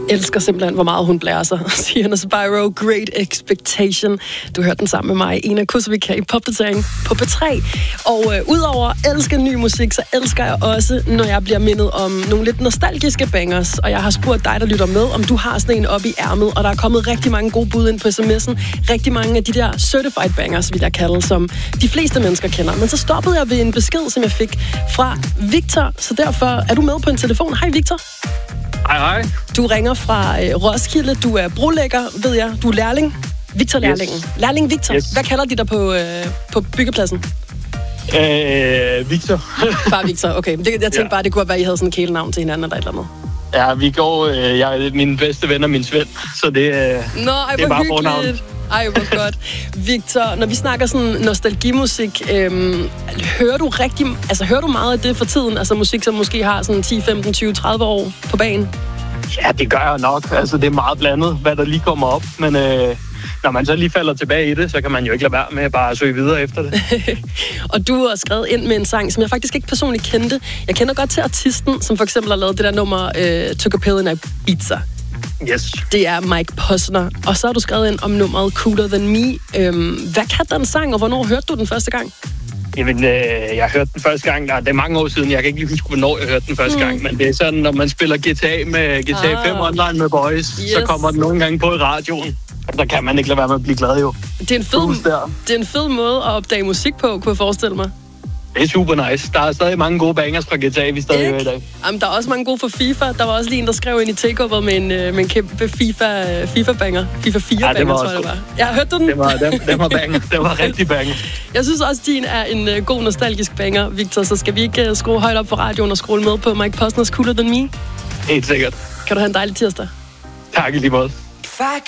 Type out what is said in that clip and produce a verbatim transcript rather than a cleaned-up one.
elsker simpelthen, hvor meget hun blærer sig. Sienna Spyro, Great Expectation. Du hørte den sammen med mig, Ena Kusevika i Popdatering på P tre. Og øh, udover at elske ny musik, så elsker jeg også, når jeg bliver mindet om nogle lidt nostalgiske bangers. Og jeg har spurgt dig, der lytter med, om du har sådan en op i ærmet. Og der er kommet rigtig mange gode bud ind på sms'en. Rigtig mange af de der certified bangers, vil jeg kalde, som de fleste mennesker kender. Men så stoppede jeg ved en besked, som jeg fik fra Victor. Så derfor er du med på en telefon. Hej Victor. Hej, hej. Du ringer fra øh, Roskilde. Du er brolægger, ved jeg. Du er lærling. Victor Lærlingen. Yes. Lærling Victor. Yes. Hvad kalder de dig på, øh, på byggepladsen? Øh, Victor. Bare Victor, okay. Det, jeg tænkte ja. bare, det kunne være, at I havde sådan en kælenavn til hinanden eller et eller andet. Ja, vi går... Øh, jeg er min bedste ven og min svend, så det, øh, Nå, ej, det er bare fornavn. Ej, hvor godt. Victor, når vi snakker sådan nostalgimusik, øhm, hører du rigtig... Altså, hører du meget af det for tiden? Altså musik, som måske har sådan ti, femten, tyve, tredive år på banen? Ja, det gør jeg nok. Altså, det er meget blandet, hvad der lige kommer op. Men øh, når man så lige falder tilbage i det, så kan man jo ikke lade være med at bare søge videre efter det. Og du har skrevet ind med en sang, som jeg faktisk ikke personligt kendte. Jeg kender godt til artisten, som for eksempel har lavet det der nummer øh, Took a Pill in Ibiza. Yes. Det er Mike Posner. Og så har du skrevet ind om nummeret Cooler Than Me. Øhm, hvad kan den sang, og hvornår hørte du den første gang? Jamen, øh, jeg hørte den første gang, der, det er mange år siden, jeg kan ikke lige huske, hvornår jeg hørte den første mm. gang, men det er sådan, når man spiller G T A med G T A fem ah. online med boys, yes. så kommer den nogle gange på i radioen, og der kan man ikke lade være med at blive glad, jo. Det er en fed, det er en fed måde at opdage musik på, kunne jeg forestille mig. Det er super nice. Der er stadig mange gode bangers fra G T A, vi stadig hører i dag. Jamen, der er også mange gode fra FIFA. Der var også lige en, der skrev ind i Takeover med en, med en kæmpe FIFA, FIFA-banger. FIFA fire-banger, ja, tror jeg, det var. Ja, hørte du den? Det var, den, den var banger. Det var rigtig banger. Jeg synes også, din er en uh, god nostalgisk banger, Victor. Så skal vi ikke uh, skrue højt op på radioen og scrolle med på Mike Posners Cooler Than Me? Helt sikkert. Kan du have en dejlig tirsdag? Tak i lige måde.